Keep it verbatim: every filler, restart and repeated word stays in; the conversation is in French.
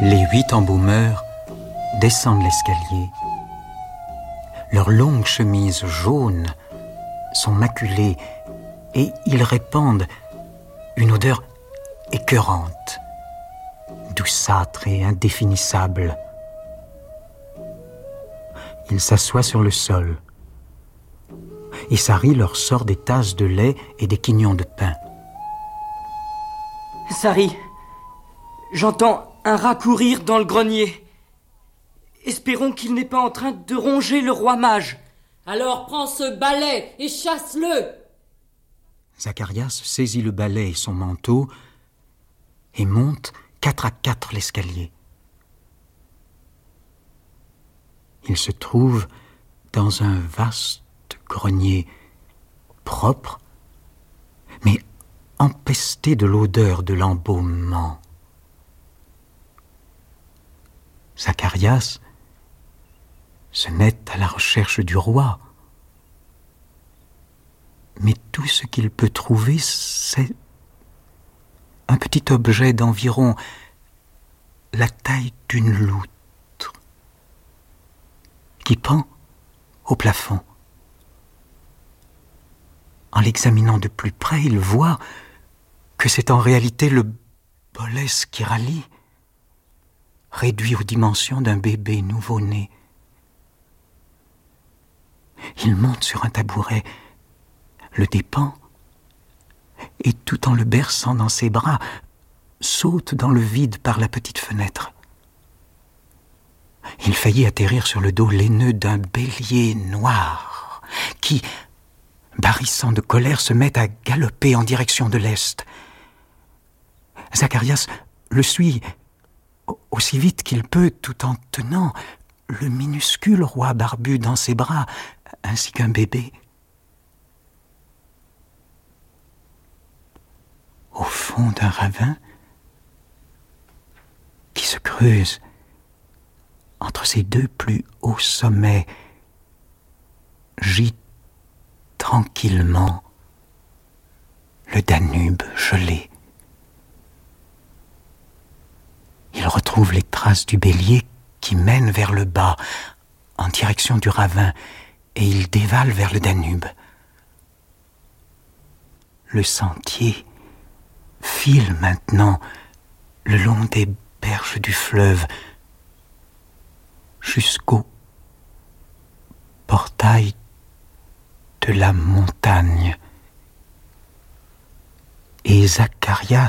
Les huit embaumeurs descendent l'escalier. Leurs longues chemises jaunes sont maculées et ils répandent une odeur écœurante, douceâtre et indéfinissable. Ils s'assoient sur le sol et Sari leur sort des tasses de lait et des quignons de pain. Sari, j'entends un rat courir dans le grenier. Espérons qu'il n'est pas en train de ronger le roi mage. Alors prends ce balai et chasse-le. Zacharias saisit le balai et son manteau et monte quatre à quatre l'escalier. Il se trouve dans un vaste grenier propre, mais empesté de l'odeur de l'embaumement. Zacharias se met à la recherche du roi. Mais tout ce qu'il peut trouver, c'est un petit objet d'environ la taille d'une loutre qui pend au plafond. En l'examinant de plus près, il voit que c'est en réalité le Bolès Kirali, réduit aux dimensions d'un bébé nouveau-né. Il monte sur un tabouret, le dépend, et tout en le berçant dans ses bras, saute dans le vide par la petite fenêtre. Il faillit atterrir sur le dos laineux d'un bélier noir, qui, barrissant de colère, se met à galoper en direction de l'est. Zacharias le suit aussi vite qu'il peut, tout en tenant le minuscule roi barbu dans ses bras, ainsi qu'un bébé. Au fond d'un ravin qui se creuse entre ces deux plus hauts sommets, gît tranquillement le Danube gelé. Il retrouve les traces du bélier qui mènent vers le bas, en direction du ravin, et il dévale vers le Danube. Le sentier file maintenant le long des berges du fleuve jusqu'au portail de la montagne. Et Zacharias